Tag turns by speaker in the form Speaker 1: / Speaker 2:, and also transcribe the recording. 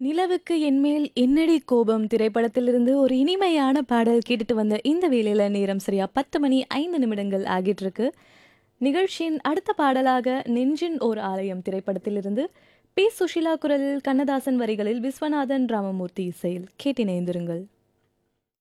Speaker 1: நிலவுக்கு என்மேல் என்னடி கோபம் திரைப்படத்திலிருந்து ஒரு இனிமையான பாடல் கேட்டுட்டு வந்த இந்த வேளையில நேரம் சரியா 10 மணி 5 நிமிடங்கள் ஆகிட்டு இருக்கு. நிகழ்ச்சியின் அடுத்த பாடலாக நெஞ்சின் ஓர் ஆலயம் திரைப்படத்திலிருந்து பி சுஷிலா குரலில் கண்ணதாசன் வரிகளில் விஸ்வநாதன் ராமமூர்த்தி இசையில் கேட்டிணைந்திருங்கள்.